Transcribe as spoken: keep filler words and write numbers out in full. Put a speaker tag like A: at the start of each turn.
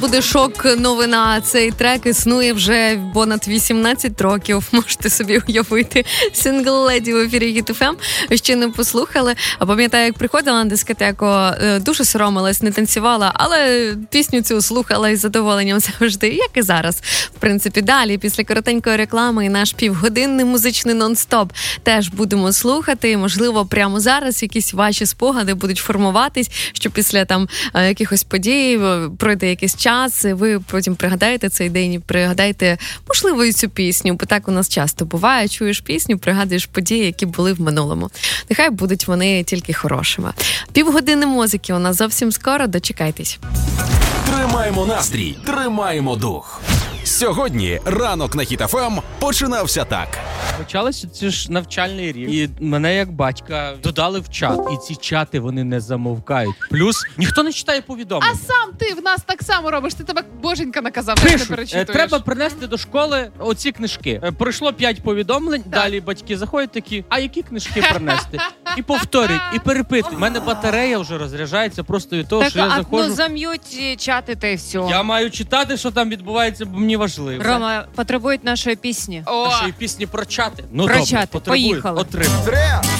A: Буде шок, новина. Цей трек існує вже понад вісімнадцять років. Можете собі уявити. Сингл Леді в ефірі Хіт еф ем. Ще не послухали. А пам'ятаю, як приходила на дискотеку, дуже соромилась, не танцювала, але пісню цю слухала із задоволенням завжди, як і зараз. В принципі, далі, після коротенької реклами, і наш півгодинний музичний нон-стоп теж будемо слухати. Можливо, прямо зараз якісь ваші спогади будуть формуватись, що після там якихось подій пройде якийсь час, і ви потім пригадаєте цей день і пригадаєте, можливо, і цю пісню, бо так у нас часто буває. Чуєш пісню, пригадуєш події, які були в минулому. Нехай будуть вони тільки хорошими. Півгодини музики у нас зовсім скоро, дочекайтесь.
B: Тримаємо настрій, тримаємо дух. Сьогодні ранок на Хіт еф ем починався так.
C: Почалося це ж навчальний рік, і мене як батька додали в чат, і ці чати вони не замовкають. Плюс ніхто не читає повідомлення.
D: А сам ти в нас так само робиш, ти тебе боженька наказав, що ти
C: Пишуть,
D: перечитуєш.
C: треба принести до школи оці книжки. Е, Пройшло п'ять повідомлень, так. Далі батьки заходять такі, а які книжки принести? І повторюють, і перепитують. У мене батарея вже розряджається просто від того,
E: так,
C: що я
E: а,
C: заходжу.
E: ну зам'ють чати та й все.
C: Я маю читати, що там відбувається, бо мені важливо.
E: Рома, потребують нашої пісні.
D: О,
C: Нашої пісні про чати. Ну,
E: Про
C: добре,
E: чати,
C: потребують.
E: поїхали.
C: Отримав.
B: Три,